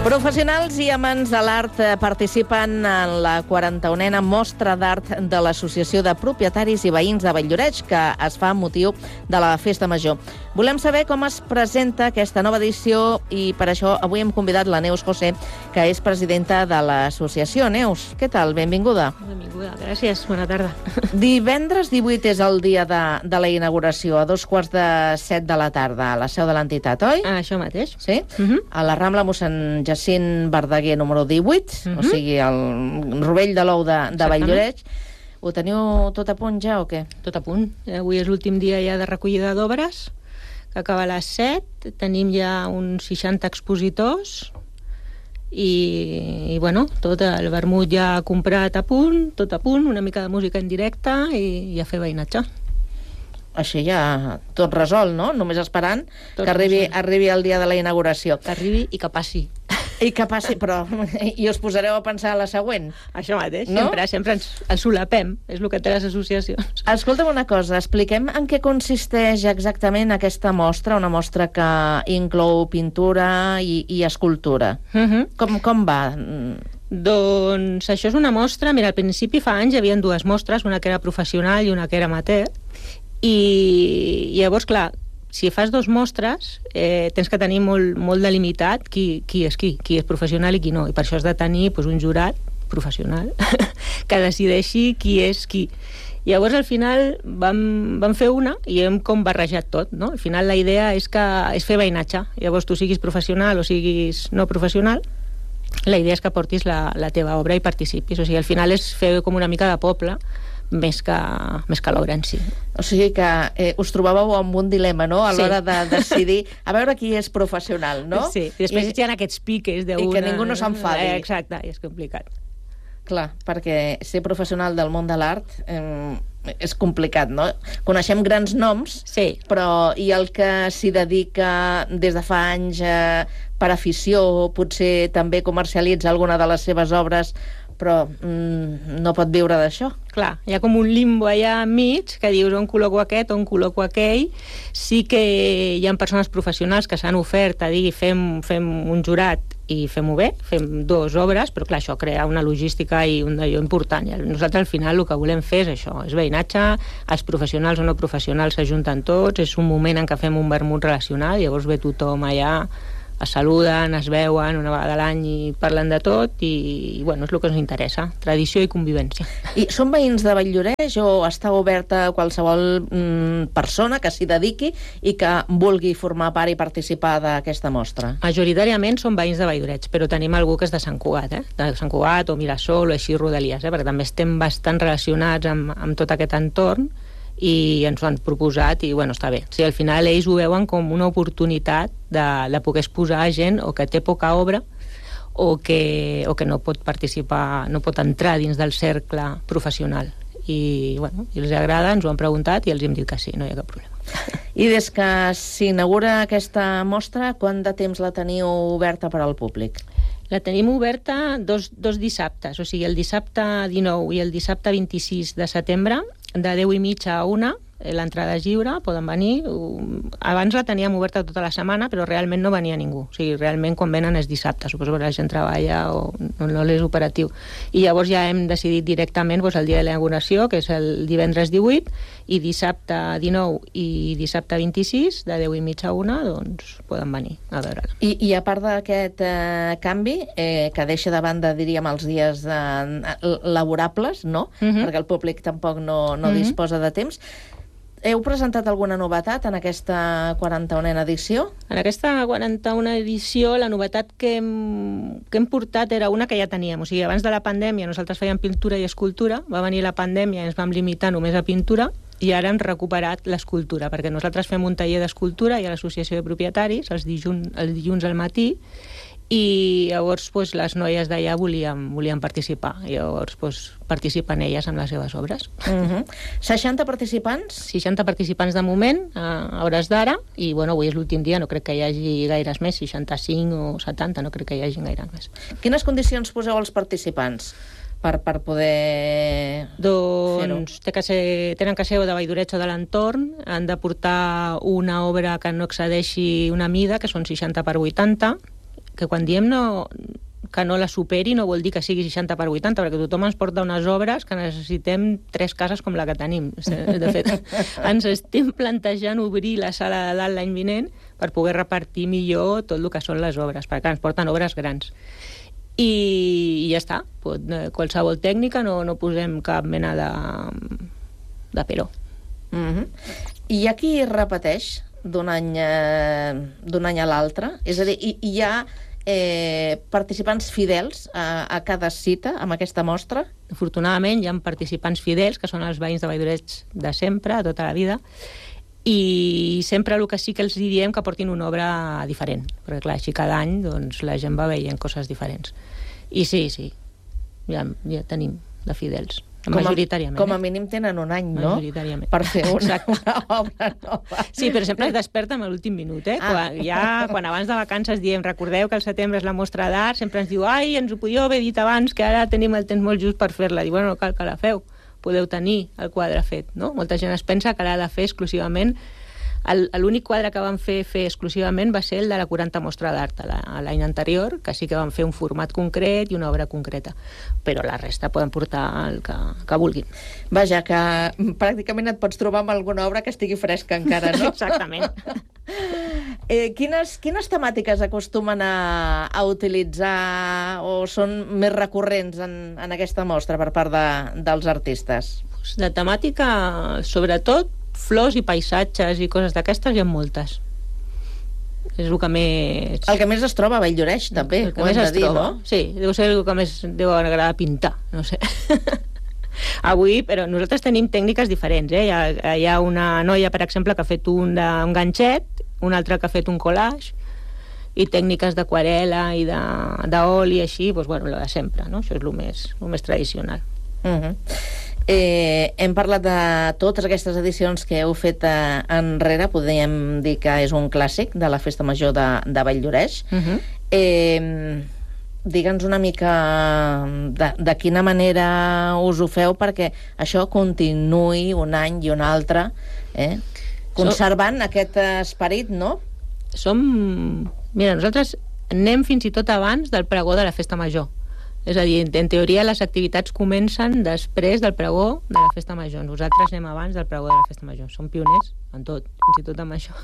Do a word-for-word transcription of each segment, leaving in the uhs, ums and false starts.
Professionals i amants de l'art participen en la quaranta-unena Mostra d'Art de l'Associació de Propietaris i Veïns de Vall-lloreig, que es fa amb motiu de la Festa Major. Volem saber com es presenta aquesta nova edició i per això avui hem convidat la Neus José, que és presidenta de l'associació. Neus, què tal? Benvinguda. Benvinguda, gràcies. Bona tarda. Divendres divuit és el dia de, de la inauguració, a dos quarts de set de la tarda, a la seu de l'entitat, oi? Ah, això mateix. Sí? Uh-huh. A la Rambla Mossèn Jacint Verdaguer, número divuit, uh-huh. O sigui, el Rovell de l'Ou de, de Vall-lloreig. Ho teniu tot a punt ja o què? Tot a punt. Avui és l'últim dia ja de recollida d'obres, que acaba a les set. Tenim ja uns seixanta expositors i, i bueno, tot el vermut ja comprat a punt, tot a punt, una mica de música en directe i, i a fer veïnatge. Així ja tot resolt, no? Només esperant tot que arribi, arribi el dia de la inauguració. Que arribi i que passi. I que passi, però... I us posareu a pensar a la següent. Això mateix, no? sempre, sempre ens, ens solapem, és el que té les associacions. Escolta'm una cosa, expliquem en què consisteix exactament aquesta mostra, una mostra que inclou pintura i, i escultura. Uh-huh. Com, com va? Doncs això és una mostra, mira, al principi fa anys hi havia dues mostres, una que era professional i una que era amateur, i llavors, clar, si fas dos mostres, eh, tens que tenir molt, molt delimitat qui, qui és qui, qui és professional i qui no, i per això has de tenir doncs, un jurat professional que decideixi qui és qui. Llavors, al final, vam, vam fer una i hem com barrejat tot, no? Al final, la idea és, que, és fer veïnatge. Llavors, tu siguis professional o siguis no professional, la idea és que portis la, la teva obra i participis. O sigui, al final és fer com una mica de poble, més que, més que l'obra en si. O sigui que eh, us trobàveu amb un dilema, no?, a l'hora sí. de decidir a veure qui és professional, no? Sí, i després I, hi ha aquests piques d'una... I que ningú no s'enfadi. Eh, exacte, i és complicat. Clar, perquè ser professional del món de l'art eh, és complicat, no? Coneixem grans noms, sí. Però i el que s'hi dedica des de fa anys eh, per afició, potser també comercialitza alguna de les seves obres, però mm, no pot viure d'això. Clar, hi ha com un limbo allà enmig que dius on col·loco aquest, on col·loco aquell. Sí que hi ha persones professionals que s'han ofert a dir fem, fem un jurat i fem-ho bé, fem dues obres, però clar, això crea una logística i un d'allò important. I nosaltres al final el que volem fer és això, és veïnatge, els professionals o no professionals s'ajunten tots, és un moment en què fem un vermut relacional, llavors ve tothom allà, es saluden, es veuen una vegada a l'any i parlen de tot i, i bueno, és el que ens interessa, tradició i convivència. I són veïns de Vall-lloreig o està oberta a qualsevol mm, persona que s'hi dediqui i que vulgui formar part i participar d'aquesta mostra? Majoritàriament són veïns de Vall-lloreig, però tenim algú que és de Sant Cugat, eh? de Sant Cugat o Mirasol o així Rodalies, eh? perquè també estem bastant relacionats amb, amb tot aquest entorn i ens ho han proposat i bueno, està bé. O sigui, al final ells ho veuen com una oportunitat de, de poder exposar gent o que té poca obra o que, o que no pot participar, no pot entrar dins del cercle professional. I bueno, i els agrada, ens ho han preguntat i els hem dit que sí, no hi ha cap problema. I des que s'inaugura aquesta mostra, quant de temps la teniu oberta per al públic? La tenim oberta dos, dos dissabtes, o sigui, el dissabte dinou i el dissabte vint-i-sis de setembre, de deu i mitja a una, l'entrada és lliure, poden venir. Abans la teníem oberta tota la setmana, però realment no venia ningú. O sigui, realment quan venen és dissabte, suposo que la gent treballa o no, no és operatiu. I llavors ja hem decidit directament doncs, el dia de la inauguració, que és el divendres divuit, i dissabte dinou i dissabte vint-i-sis, de deu i mitja a una, doncs poden venir a veure-la. I, I a part d'aquest eh, canvi, eh, que deixa de banda, diríem, els dies eh, laborables, no? Uh-huh. Perquè el públic tampoc no, no uh-huh. disposa de temps, heu presentat alguna novetat en aquesta quaranta-unena edició? En aquesta quaranta-unena edició la novetat que hem, que hem portat era una que ja teníem. O sigui, abans de la pandèmia nosaltres fèiem pintura i escultura, va venir la pandèmia i ens vam limitar només a pintura i ara hem recuperat l'escultura, perquè nosaltres fem un taller d'escultura i a l'associació de propietaris els dilluns, els dilluns al matí i llavors doncs, les noies d'allà volien, volien participar. Llavors doncs, participen elles amb les seves obres. Uh-huh. seixanta participants? seixanta participants de moment, a hores d'ara, i bueno, avui és l'últim dia, no crec que hi hagi gaires més, seixanta-cinc o setanta, no crec que hi hagi gaires més. Quines condicions poseu als participants per, per poder doncs, té que ser, tenen que ser de Vall-lloreig o de l'entorn, han de portar una obra que no excedeixi una mida, que són seixanta per vuitanta, que quan diem no, que no la superi no vol dir que sigui seixanta per vuitanta, perquè tothom ens porta unes obres que necessitem tres cases com la que tenim. De fet, ens estem plantejant obrir la sala de dalt l'any vinent per poder repartir millor tot el que són les obres, perquè ens porten obres grans. I, i ja està. Pot, qualsevol tècnica, no, no posem cap mena de, de però. Mm-hmm. I hi ha qui repeteix d'un any, eh, d'un any a l'altre? És a dir, hi, hi ha eh, participants fidels a, a cada cita amb aquesta mostra? Afortunadament hi ha participants fidels, que són els veïns de Valldoreig de sempre, de tota la vida, i sempre el que sí que els diem que portin una obra diferent, perquè clar, així cada any doncs, la gent va veient coses diferents. I sí, sí, ja, ja tenim de fidels. Com a, majoritàriament. Com a mínim tenen un any, no? Majoritàriament. Per fer una, una obra nova. Sí, però sempre es desperta amb l'últim minut, eh? Ah. Quan, ja, quan abans de vacances diem, recordeu que el setembre és la mostra d'art, sempre ens diu, ai, ens ho podíeu haver dit abans, que ara tenim el temps molt just per fer-la. Diu, bueno, no cal que la feu, podeu tenir el quadre fet, no? Molta gent es pensa que l'ha de fer exclusivament. L'únic quadre que van fer fer exclusivament va ser el de la quaranta mostra d'art l'any anterior, que sí que van fer un format concret i una obra concreta, però la resta poden portar el que, que vulguin. Vaja, que pràcticament et pots trobar amb alguna obra que estigui fresca encara, no? Exactament. eh, quines, quines temàtiques acostumen a, a utilitzar o són més recurrents en, en aquesta mostra per part de, dels artistes? De temàtica, sobretot, flors i paisatges i coses d'aquestes hi ha moltes. És el que més... El que més es troba a Valldoreix, també, el que més es dir, troba, no? Sí, deu ser el que més deu agradar pintar, no sé. Avui, però nosaltres tenim tècniques diferents, eh? Hi ha, hi ha una noia, per exemple, que ha fet un, de, un ganxet, una altra que ha fet un collage, i tècniques d'aquarel·la i d'oli, així, doncs, bueno, la de sempre, no? Això és el més, el més tradicional. Uh-huh. Eh, hem parlat de totes aquestes edicions que heu fet eh, enrere, podríem dir que és un clàssic de la Festa Major de, de Valldoreix. Uh-huh. eh, Digue'ns una mica de, de quina manera us ho feu perquè això continuï un any i un altre, eh? Conservant so, aquest esperit, no? Som... Mira, nosaltres anem fins i tot abans del pregó de la Festa Major. És a dir, en teoria les activitats comencen després del pregó de la Festa Major. Nosaltres anem abans del pregó de la Festa Major. Som pioners en tot, fins i tot amb això.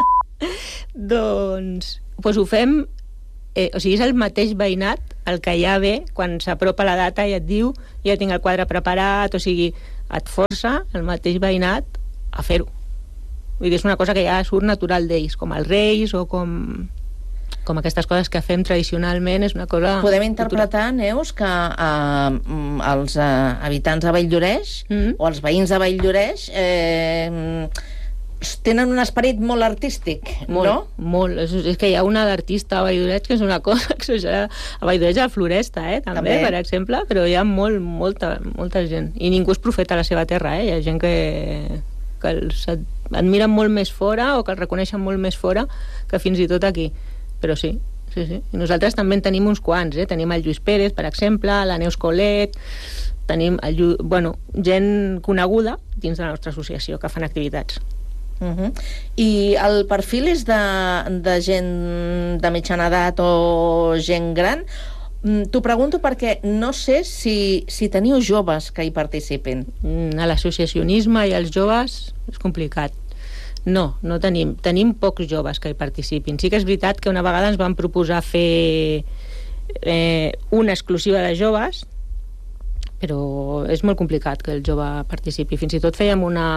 Doncs, doncs ho fem... Eh, o sigui, és el mateix veïnat el que ja ve quan s'apropa la data i et diu ja tinc el quadre preparat, o sigui, et força el mateix veïnat a fer-ho. Vull dir, és una cosa que ja surt natural d'ells, com els Reis o com... com aquestes coses que fem tradicionalment, és una cosa... Podem interpretar, Neus, que eh, els eh, habitants de Valldoreix mm-hmm. o els veïns de Valldoreix eh, tenen un esperit molt artístic, molt, no? Molt, és, és que hi ha una d'artista a Valldoreix que és una cosa exagerada. A Valldoreix a la Floresta, eh, també, també, per exemple, però hi ha molt, molta, molta gent. I ningú és profeta a la seva terra, eh? Hi ha gent que, que els admiren molt més fora o que els reconeixen molt més fora que fins i tot aquí. Però sí, sí, sí. I nosaltres també en tenim uns quants, eh? Tenim el Lluís Pérez, per exemple, la Neus Colet, tenim el Llu... bueno, gent coneguda dins de la nostra associació que fan activitats. Uh-huh. I el perfil és de, de gent de mitjana edat o gent gran? T'ho pregunto perquè no sé si, si teniu joves que hi participin. A l'associacionisme i els joves és complicat. No, no tenim. Tenim pocs joves que hi participin. Sí que és veritat que una vegada ens van proposar fer eh, una exclusiva de joves, però és molt complicat que el jove participi. Fins i tot fèiem una,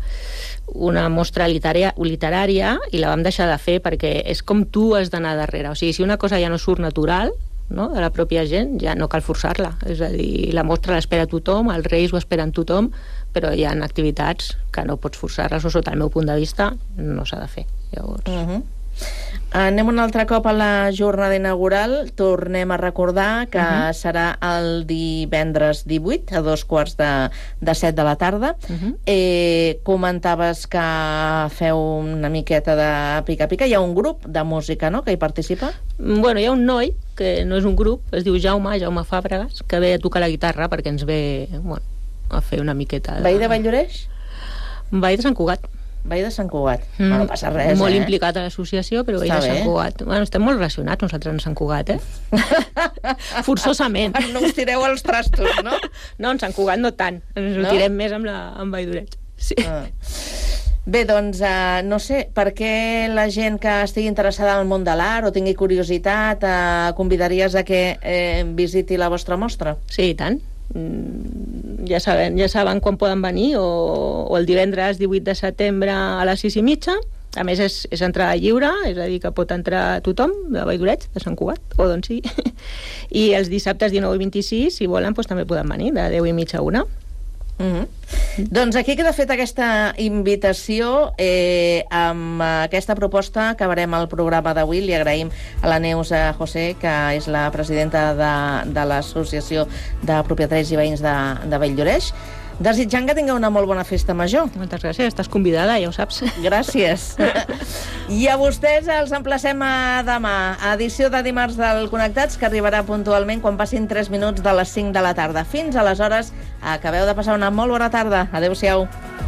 una mostra literària, literària i la vam deixar de fer perquè és com tu has d'anar darrere. O sigui, si una cosa ja no surt natural, no, de la pròpia gent, ja no cal forçar-la. És a dir, la mostra l'espera tothom, els Reis ho esperen tothom, però hi ha activitats que no pots forçar-les, o sota el meu punt de vista no s'ha de fer. Llavors... Uh-huh. Anem un altre cop a la jornada inaugural. Tornem a recordar que uh-huh. serà el divendres divuit a dos quarts de, de set de la tarda. Uh-huh. eh, comentaves que feu una miqueta de pica-pica. Hi ha un grup de música, no?, que hi participa? Bueno, hi ha un noi que no és un grup, es diu Jaume, Jaume Fàbregas, que ve a tocar la guitarra perquè ens ve, bueno, a fer una miqueta de... Veí de Valldoreix? Veí de Sant Cugat. Veí de Sant Cugat. Mm, no passa res, molt eh? implicat a l'associació, però Veí Està de Sant bé. Cugat. Bueno, estem molt relacionats nosaltres amb Sant Cugat, eh? Forçosament. No us tireu els trastos, no? No, en Sant Cugat no tant. Ens ho No? tirem més amb, la, amb Vall d'Oreig. Sí. Ah. Bé, doncs, uh, no sé, per què la gent que estigui interessada en el món de l'art o tingui curiositat uh, convidaries a que eh, visiti la vostra mostra? Sí, i tant. Mm, ja saben, ja saben quan poden venir, o, o el divendres divuit de setembre a les sis i mitja. A més, és, és entrada lliure, és a dir, que pot entrar tothom de Vall d'Oreig, de Sant Cugat, o d'on sigui. I els dissabtes dinou i vint-i-sis, si volen, doncs, també poden venir, de deu i mitja a una. Mm-hmm. Doncs aquí queda feta aquesta invitació. Eh, amb aquesta proposta acabarem el programa d'avui. Li agraïm a la Neus José, que és la presidenta de, de l'Associació de Propietaris i Veïns de, de Vall d'Oreig, desitjant que tingueu una molt bona festa major. Moltes gràcies, estàs convidada, ja ho saps. Gràcies. I a vostès els emplacem a demà, a edició de dimarts del Connectats, que arribarà puntualment quan passin tres minuts de les cinc de la tarda. Fins aleshores, acabeu de passar una molt bona tarda. Adéu-siau.